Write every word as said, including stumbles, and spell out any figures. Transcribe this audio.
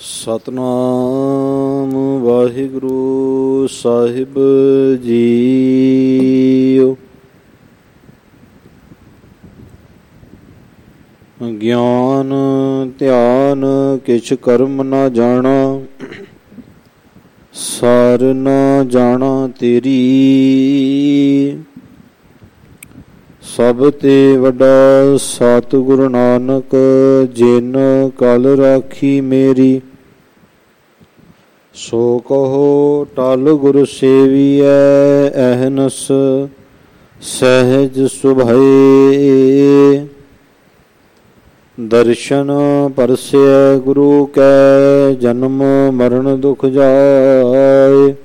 ਸਤਿਨਾਮ ਵਾਹਿਗੁਰੂ ਸਾਹਿਬ JIO. ਗਿਆਨ ਧਿਆਨ ਕਿਛ ਕਰਮ ਨਾ ਜਾਣਾ, ਸਾਰ ਨਾ ਜਾਣਾ ਤੇਰੀ। ਸਭ ਤੇ ਵੱਡਾ ਸਤਿਗੁਰੂ ਨਾਨਕ, ਜਿਨ ਕਲ ਰਾਖੀ ਮੇਰੀ। ਸੋ ਕਹੋ ਟਲ ਗੁਰ ਸੇਵੀਐ, ਅਹਨਸ ਸਹਿਜ ਸੁਭਾਏ। ਦਰਸ਼ਨ ਪਰਸੈ ਗੁਰੂ ਕੈ, ਜਨਮ ਮਰਨ ਦੁਖ ਜਾਏ।